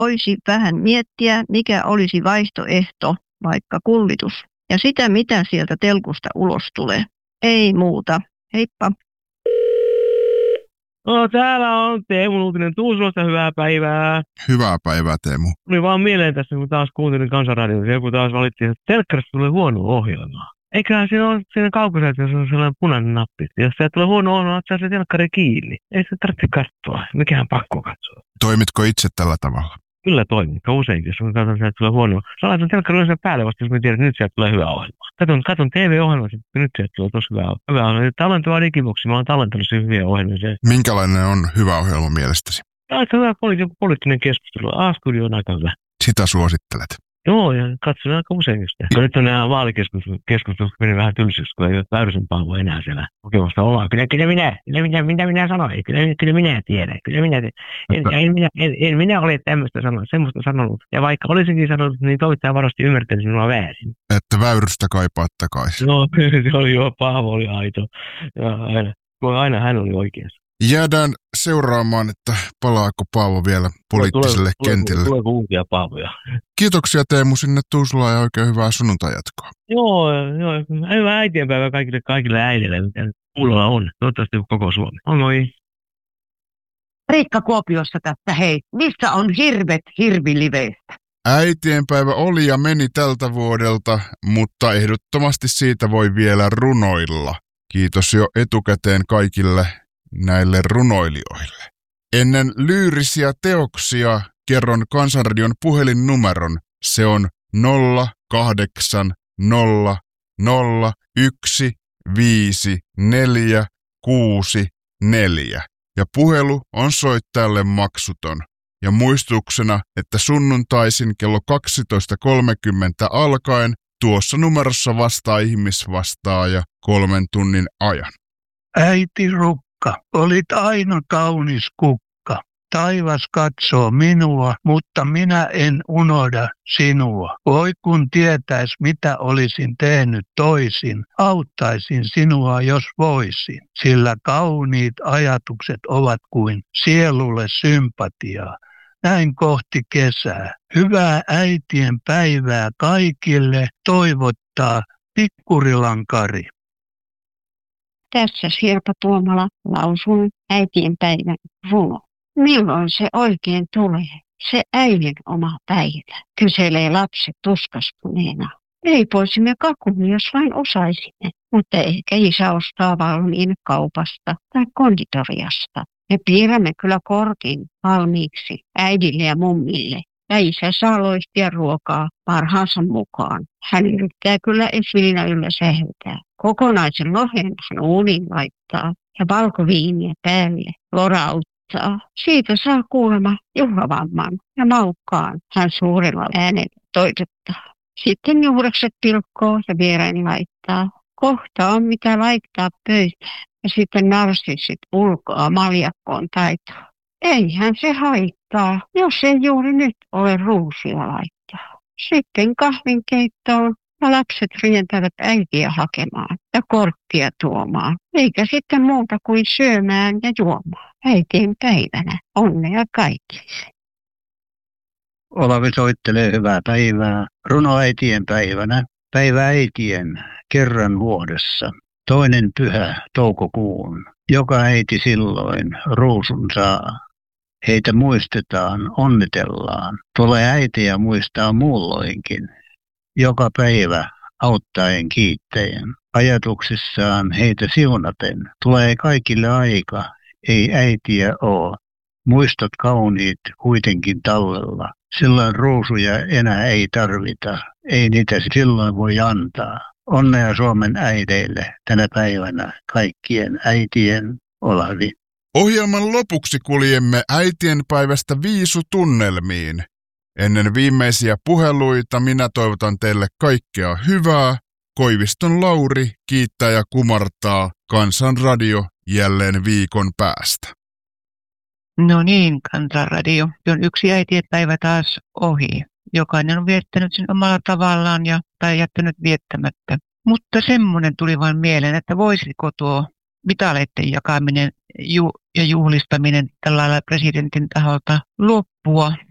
voisi vähän miettiä, mikä olisi vaihtoehto, vaikka kullitus. Ja sitä, mitä sieltä telkusta ulos tulee. Ei muuta. Heippa. No, täällä on Teemun uutinen Tuusulasta. Hyvää päivää. Hyvää päivää, Teemu. Tuli vaan mieleen tässä, kun taas kuuntelin Kansanradiota. Joku taas valitti, että telkkarista tulee huono ohjelma. Eiköhän siinä ole siinä kaukosäätiössä on sellainen punainen nappi. Jos se tulee huono ohjelma, ottaa se telkkari kiinni. Ei se tarvitse katsoa. Mikähän pakko katsoa. Toimitko itse tällä tavalla? Kyllä toimin. Useinkin, jos mä katson, että tulee huono. Sä laitan telkkarin yleensä päälle vasta, jos mä tiedän, että nyt sieltä tulee hyvä ohjelma. Katon TV-ohjelmaa, että nyt sieltä tulee tosi hyvä ohjelma. Tallentua digiboksi, mä oon tallentanut siihen hyviä ohjelmia. Minkälainen on hyvä ohjelma mielestäsi? Aika hyvä poliittinen keskustelu. A-studio on aika hyvä. Sitä suosittelet. Joo, ja katson aika usein sitä. Nyt on nämä vaalikeskustelut meni vähän tylsiksi, kun ei ole Väyrysen Paavo enää siellä kokemasta ollaan. Mitä minä sanoin? Kyllä minä tiedän. En minä ole semmoista sanonut. Ja vaikka olisinkin sanonut, niin toimittaja varmasti ymmärtäisi minua väärin. Että Väyrystä kaipaat takaisin. No, se oli jo, Paavo oli aito. Ja aina hän oli oikeassa. Jäädään seuraamaan, että palaako Paavo vielä poliittiselle kentille. Tuleeko uusia Paavoja? Kiitoksia Teemu sinne Tuusulaan ja oikein hyvää sunnuntai-jatkoa. Joo, hyvää äitienpäivää kaikille äidille, mitä kuulolla on. Toivottavasti koko Suomi. Moi. Riikka Kuopiossa tästä, hei. Missä on hirvet hirviliveistä? Äitienpäivä oli ja meni tältä vuodelta, mutta ehdottomasti siitä voi vielä runoilla. Kiitos jo etukäteen kaikille näille runoilijoille. Ennen lyyrisiä teoksia kerron Kansanradion puhelinnumeron. Se on 0800155464 ja puhelu on soittajalle maksuton. Ja muistuksena, että sunnuntaisin kello 12.30 alkaen tuossa numerossa vastaa ihmisvastaaja 3 tunnin ajan. Äiti Rukka, olit aina kaunis kukka. Taivas katsoo minua, mutta minä en unohda sinua. Voi kun tietäis, mitä olisin tehnyt toisin, auttaisin sinua, jos voisin. Sillä kauniit ajatukset ovat kuin sielulle sympatiaa. Näin kohti kesää. Hyvää äitien päivää kaikille, toivottaa Tikkurilan Kari. Tässä Sirpa Tuomala lausun äitienpäivän runo. Milloin se oikein tulee? Se äidin oma päivä, kyselee lapset tuskastuneena. Leipoisimme kakun, jos vain osaisimme, mutta ehkä isä ostaa valmiin kaupasta tai konditoriasta. Me piirrämme kyllä korkin valmiiksi äidille ja mummille. Ja isä saa loistia ruokaa parhaansa mukaan. Hän yrittää kyllä esvilinä yllä sähyltää. Kokonaisen lohen hän uuniin laittaa ja valkoviiniä päälle lorauttaa. Siitä saa kuulemma juhlavamman ja maukkaan hän suurella äänellä toitottaa. Sitten juurekset pilkkoo ja viereen laittaa. Kohta on mitä laittaa pöytään ja sitten narsissit ulkoa maljakkoon taitoa. Eihän se haittaa, jos ei juuri nyt ole ruusia laittaa. Sitten kahvinkeittoon ja lapset rientävät äitiä hakemaan ja korkkia tuomaan. Eikä sitten muuta kuin syömään ja juomaan. Äitien päivänä onnea kaikille. Olavi soittelee hyvää päivää. Runo äitien päivänä. Päivä äitien kerran vuodessa. 2. pyhä toukokuun. Joka äiti silloin ruusun saa. Heitä muistetaan, onnitellaan. Tulee äitiä muistaa muulloinkin. Joka päivä auttaen kiittäen. Ajatuksissaan heitä siunaten. Tulee kaikille aika, ei äitiä oo. Muistot kauniit kuitenkin tallella. Silloin ruusuja enää ei tarvita. Ei niitä silloin voi antaa. Onnea Suomen äideille tänä päivänä kaikkien äitien, Olavi. Ohjelman lopuksi kuljemme äitienpäivästä viisutunnelmiin. Ennen viimeisiä puheluita minä toivotan teille kaikkea hyvää. Koiviston Lauri kiittää ja kumartaa. Kansanradio jälleen viikon päästä. No niin, Kansanradio. On yksi äitienpäivä taas ohi. Jokainen on viettänyt sen omalla tavallaan tai jättänyt viettämättä. Mutta semmoinen tuli vain mieleen, että voisiko tuo mitaleiden jakaminen ja juhlistaminen tällä lailla presidentin taholta loppua